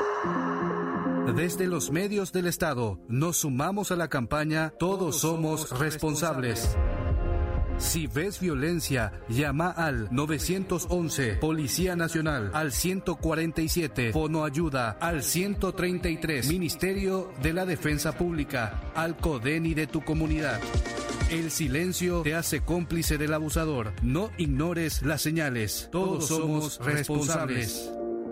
Desde los medios del Estado, nos sumamos a la campaña Todos somos responsables. Si ves violencia, llama al 911, Policía Nacional, al 147, Fono Ayuda, al 133, Ministerio de la Defensa Pública, al CODENI de tu comunidad. El silencio te hace cómplice del abusador. No ignores las señales. Todos somos responsables.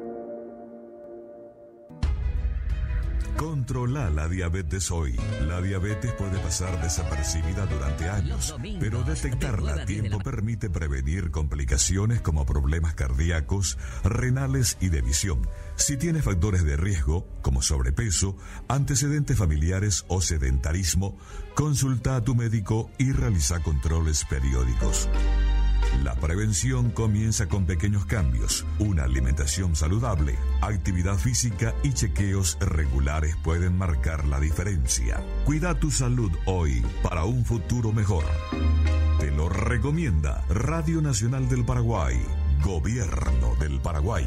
Controla la diabetes hoy. La diabetes puede pasar desapercibida durante años, pero detectarla a tiempo permite prevenir complicaciones como problemas cardíacos, renales y de visión. Si tienes factores de riesgo, como sobrepeso, antecedentes familiares o sedentarismo, consulta a tu médico y realiza controles periódicos. La prevención comienza con pequeños cambios. Una alimentación saludable, actividad física y chequeos regulares pueden marcar la diferencia. Cuida tu salud hoy para un futuro mejor. Te lo recomienda Radio Nacional del Paraguay, Gobierno del Paraguay.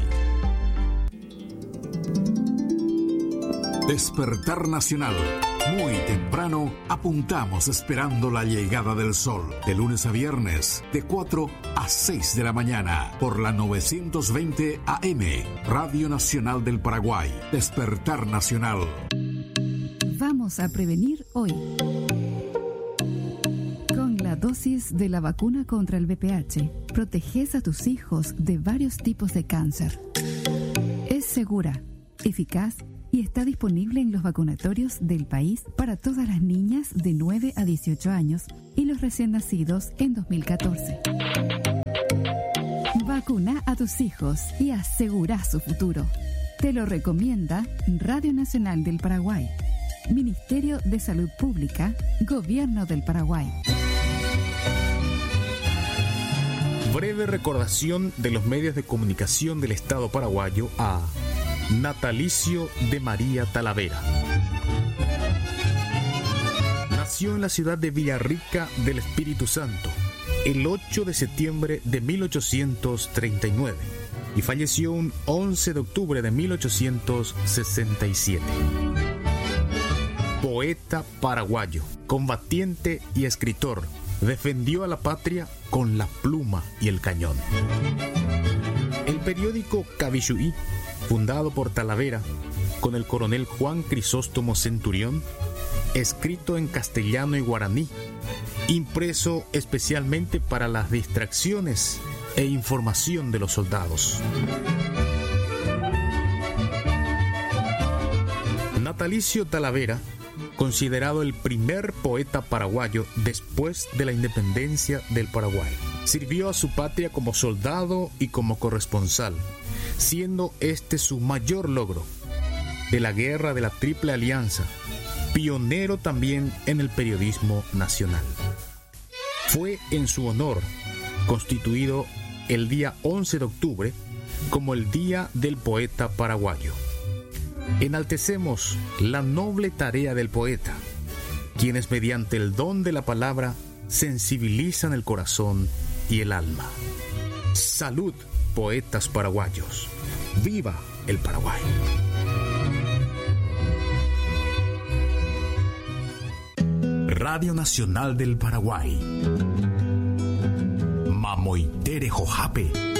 Despertar Nacional. Muy temprano apuntamos esperando la llegada del sol. De lunes a viernes, de 4 a 6 de la mañana, por la 920 AM, Radio Nacional del Paraguay. Despertar Nacional. Vamos a prevenir hoy. Con la dosis de la vacuna contra el VPH, proteges a tus hijos de varios tipos de cáncer. Es segura, eficaz y está disponible en los vacunatorios del país para todas las niñas de 9 a 18 años y los recién nacidos en 2014. Vacuna a tus hijos y asegura su futuro. Te lo recomienda Radio Nacional del Paraguay, Ministerio de Salud Pública, Gobierno del Paraguay. Breve recordación de los medios de comunicación del Estado paraguayo a Natalicio de María Talavera. Nació en la ciudad de Villarrica del Espíritu Santo el 8 de septiembre de 1839 y falleció un 11 de octubre de 1867. Poeta paraguayo, combatiente y escritor, defendió a la patria con la pluma y el cañón. El periódico Cabichuí, fundado por Talavera, con el coronel Juan Crisóstomo Centurión, escrito en castellano y guaraní, impreso especialmente para las distracciones e información de los soldados. Natalicio Talavera, considerado el primer poeta paraguayo después de la independencia del Paraguay, sirvió a su patria como soldado y como corresponsal, siendo este su mayor logro. De la guerra de la Triple Alianza, pionero también en el periodismo nacional. Fue en su honor constituido el día 11 de octubre como el Día del Poeta Paraguayo. Enaltecemos la noble tarea del poeta, quienes mediante el don de la palabra sensibilizan el corazón y el alma. Salud, poetas paraguayos. ¡Viva el Paraguay! Radio Nacional del Paraguay. Mamoitere Jojape.